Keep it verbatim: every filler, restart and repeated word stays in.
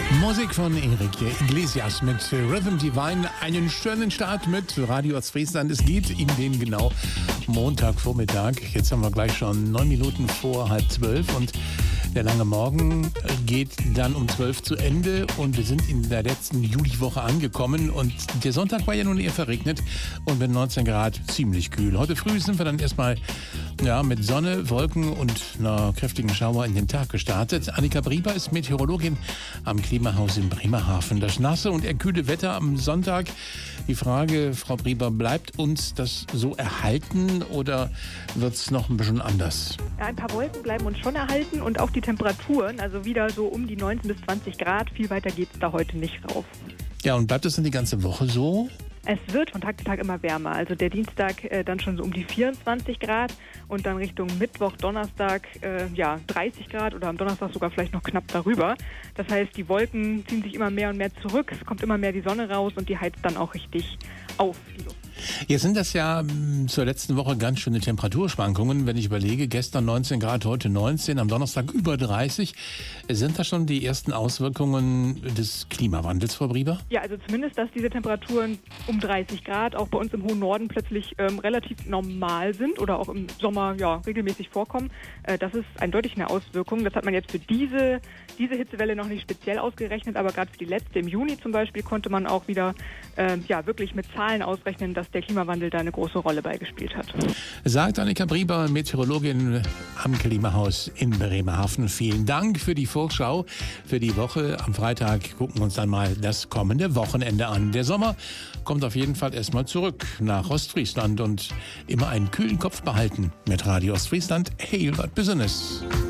Musik von Enrique Iglesias mit Rhythm Divine. Einen schönen Start mit Radio Ostfriesland. Es geht in den genau Montagvormittag. Jetzt haben wir gleich schon neun Minuten vor halb zwölf und der lange Morgen geht dann um zwölf zu Ende und wir sind in der letzten Juliwoche angekommen und der Sonntag war ja nun eher verregnet und mit neunzehn Grad ziemlich kühl. Heute früh sind wir dann erstmal ja, mit Sonne, Wolken und einer kräftigen Schauer in den Tag gestartet. Annika Brieber ist Meteorologin am Klimahaus in Bremerhaven. Das nasse und eher kühle Wetter am Sonntag. Die Frage, Frau Brieber, bleibt uns das so erhalten oder wird es noch ein bisschen anders? Ja, ein paar Wolken bleiben uns schon erhalten und auch die Temperaturen, also wieder so um die neunzehn bis zwanzig Grad. Viel weiter geht es da heute nicht rauf. Ja, und bleibt es dann die ganze Woche so? Es wird von Tag zu Tag immer wärmer. Also der Dienstag äh, dann schon so um die vierundzwanzig Grad und dann Richtung Mittwoch, Donnerstag äh, ja dreißig Grad oder am Donnerstag sogar vielleicht noch knapp darüber. Das heißt, die Wolken ziehen sich immer mehr und mehr zurück. Es kommt immer mehr die Sonne raus und die heizt dann auch richtig auf, die Luft. Jetzt sind das ja m, zur letzten Woche ganz schöne Temperaturschwankungen. Wenn ich überlege, gestern neunzehn Grad, heute neunzehn, am Donnerstag über dreißig. Sind das schon die ersten Auswirkungen des Klimawandels, Frau Brieber? Ja, also zumindest, dass diese Temperaturen um dreißig Grad auch bei uns im hohen Norden plötzlich ähm, relativ normal sind oder auch im Sommer ja, regelmäßig vorkommen. Äh, das ist eindeutig eine Auswirkung. Das hat man jetzt für diese, diese Hitzewelle noch nicht speziell ausgerechnet, aber gerade für die letzte im Juni zum Beispiel konnte man auch wieder äh, ja, wirklich mit Zahlen ausrechnen, dass der Klimawandel da eine große Rolle beigespielt hat. Sagt Annika Brieber, Meteorologin am Klimahaus in Bremerhaven. Vielen Dank für die Vorschau für die Woche. Am Freitag gucken wir uns dann mal das kommende Wochenende an. Der Sommer kommt auf jeden Fall erstmal zurück nach Ostfriesland und immer einen kühlen Kopf behalten mit Radio Ostfriesland. Hey, was Business.